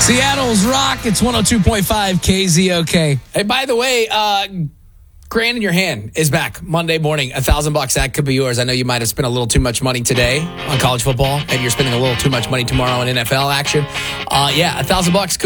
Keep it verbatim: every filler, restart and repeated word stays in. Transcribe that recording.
Seattle's Rock. It's one oh two point five K Z O K. Hey, by the way, uh, Grand in Your Hand is back Monday morning. A thousand bucks, that could be yours. I know you might have spent a little too much money today on college football. Maybe you're spending a little too much money tomorrow on N F L action. Uh, yeah, a thousand bucks.